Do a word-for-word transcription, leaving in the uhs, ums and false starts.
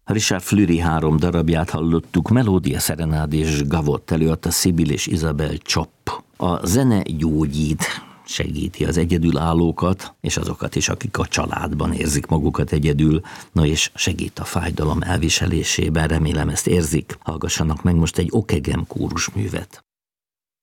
Richard Fleury három darabját hallottuk, Melódia Serenád és Gavot előadta Sibyl és Isabel Czopp. A zene gyógyít, segíti az egyedülállókat, és azokat is, akik a családban érzik magukat egyedül, na és segít a fájdalom elviselésében, remélem ezt érzik. Hallgassanak meg most egy Okegem kórusművet.